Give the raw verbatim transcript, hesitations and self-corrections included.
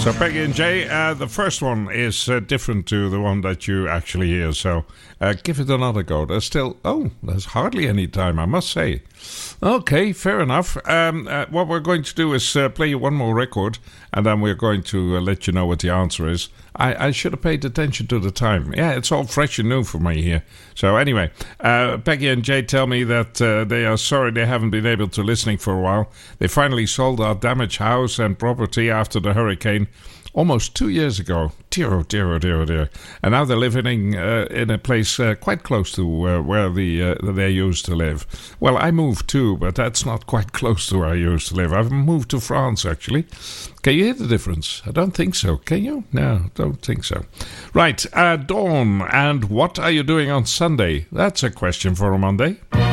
So Peggy and Jay, uh, the first one is uh, different to the one that you actually hear, so uh, give it another go. There's still, oh, there's hardly any time, I must say. Okay, fair enough. Um, uh, what we're going to do is uh, play you one more record, and then we're going to uh, let you know what the answer is. I, I should have paid attention to the time. Yeah, it's all fresh and new for me here. So anyway, uh, Peggy and Jay tell me that uh, they are sorry they haven't been able to listening for a while. They finally sold our damaged house and property after the hurricane almost two years ago. Dear, oh dear, oh dear, oh dear. And now they're living uh, in a place uh, quite close to uh, where the uh, they used to live. Well, I moved too, but that's not quite close to where I used to live. I've moved to France, actually. Can you hear the difference? I don't think so. Can you? No, don't think so. Right, uh, Dawn, and what are you doing on Sunday? That's a question for a Monday.